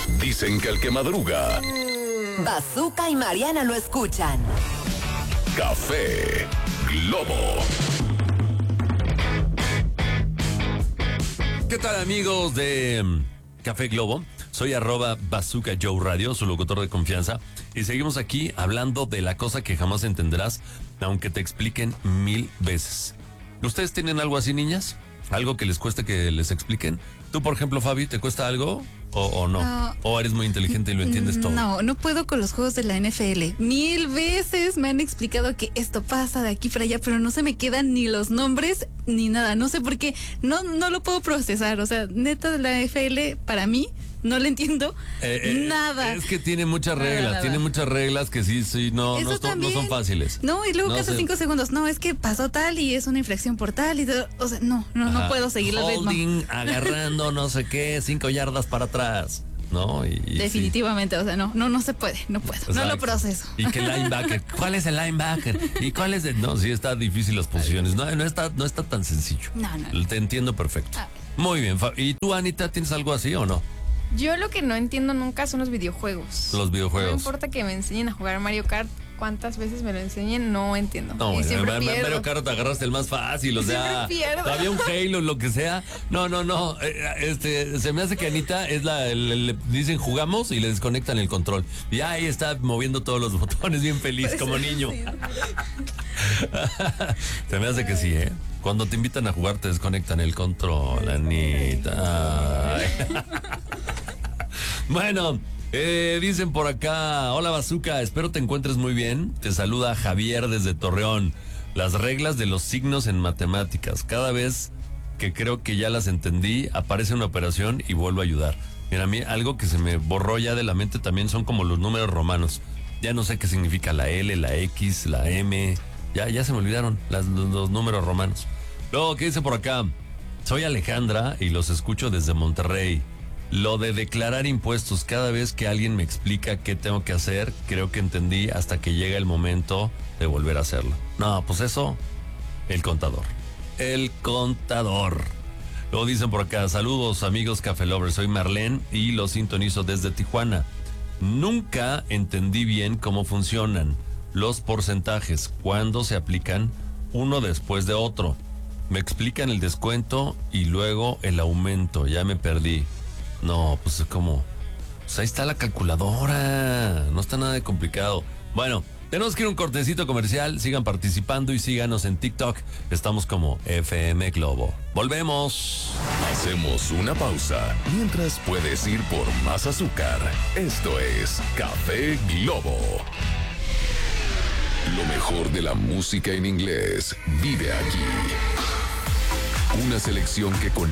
Dicen que el que madruga. Bazooka y Mariana lo escuchan. Café Globo. ¿Qué tal, amigos de Café Globo? Soy @Bazooka Joe Radio, su locutor de confianza. Y seguimos aquí hablando de la cosa que jamás entenderás, aunque te expliquen 1000 veces. ¿Ustedes tienen algo así, niñas? ¿Algo que les cueste que les expliquen? ¿Tú, por ejemplo, Fabi, te cuesta algo o no? ¿O eres muy inteligente y lo entiendes todo? No puedo con los juegos de la NFL. 1000 veces me han explicado que esto pasa de aquí para allá, pero no se me quedan ni los nombres ni nada. No sé por qué. No lo puedo procesar. O sea, neta, de la NFL, para mí, no le entiendo nada. Es que tiene muchas reglas, tiene muchas reglas que sí, no son fáciles. No, y luego cada 5 segundos, no, es que pasó tal y es una infracción por tal y todo. O sea, no puedo seguir el ritmo. Holding, agarrando, no sé qué, 5 yardas para atrás. ¿No? Definitivamente, sí. O sea, no se puede, no puedo, exacto. No lo proceso. ¿Y qué linebacker? ¿Cuál es el linebacker? ¿Y cuál es el...? No, sí está difícil las posiciones, no está tan sencillo. No. Te entiendo perfecto. Muy bien, ¿y tú, Anita, tienes algo así o no? Yo lo que no entiendo nunca son los videojuegos. Los videojuegos. No importa que me enseñen a jugar Mario Kart, cuántas veces me lo enseñen, no entiendo. No, y siempre pierdo. Mario Kart agarraste el más fácil, o sea, había un Halo, lo que sea. No. Se me hace que Anita es le dicen jugamos y le desconectan el control. Y ahí está moviendo todos los botones bien feliz, pues como niño. Sí. Se me hace que sí, ¿eh? Cuando te invitan a jugar te desconectan el control, Anita. Bueno, dicen por acá, hola Bazooka, espero te encuentres muy bien. Te saluda Javier desde Torreón. Las reglas de los signos en matemáticas. Cada vez que creo que ya las entendí, aparece una operación y vuelvo a ayudar. Mira, a mí algo que se me borró ya de la mente también son como los números romanos. Ya no sé qué significa la L, la X, la M. Ya se me olvidaron los números romanos. Luego, ¿qué dice por acá? Soy Alejandra y los escucho desde Monterrey. Lo de declarar impuestos, cada vez que alguien me explica qué tengo que hacer, creo que entendí hasta que llega el momento de volver a hacerlo. No, pues eso, el contador. Luego dicen por acá, saludos amigos Café Lovers, soy Marlene y los sintonizo desde Tijuana. Nunca entendí bien cómo funcionan los porcentajes, cuando se aplican uno después de otro. Me explican el descuento y luego el aumento, ya me perdí. No, pues es como... Pues ahí está la calculadora. No está nada de complicado. Bueno, tenemos que ir a un cortecito comercial. Sigan participando y síganos en TikTok. Estamos como FM Globo. Volvemos. Hacemos una pausa. Mientras puedes ir por más azúcar. Esto es Café Globo. Lo mejor de la música en inglés vive aquí. Una selección que con